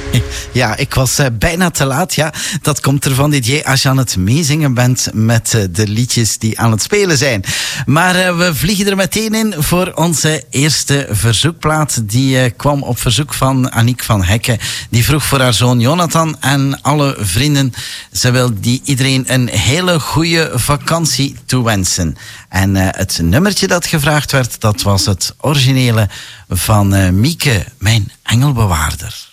Ja, ik was bijna te laat. Ja, dat komt ervan, DJ, als je aan het meezingen bent met de liedjes die aan het spelen zijn. Maar we vliegen er meteen in voor onze eerste verzoekplaat. Die kwam op verzoek van Aniek van Hekken. Die vroeg voor haar zoon Jonathan en alle vrienden. Ze wil iedereen een hele goede vakantie toewensen. En het nummertje dat gevraagd werd, dat was het originele van Mieke, mijn engelbewaarder.